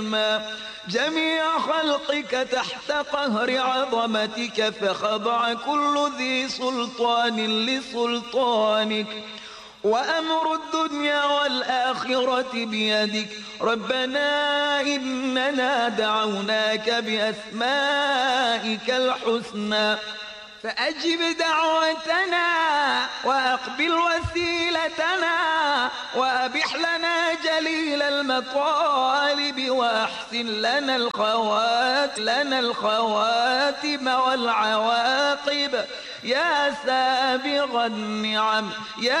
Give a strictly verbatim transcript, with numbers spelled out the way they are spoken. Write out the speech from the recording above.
جميع خلقك تحت قهر عظمتك، فخضع كل ذي سلطان لسلطانك، وأمر الدنيا والآخرة بيدك. ربنا إننا دعوناك بأسمائك الحسنى فأجب دعوتنا وأقبل وسيلتنا، وأبح لنا جليل المطالب، وأحسن لنا الخوات لنا الخواتم والعواقب، يا سابغ النعم يا